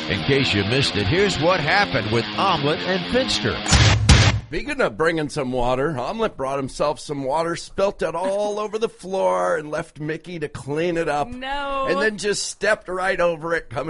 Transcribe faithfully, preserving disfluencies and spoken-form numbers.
In case you missed it, here's what happened with Omelet and Finster. Speaking of bringing some water, Omelet brought himself some water, spilt it all over the floor, and left Mickey to clean it up. No. And then just stepped right over it, coming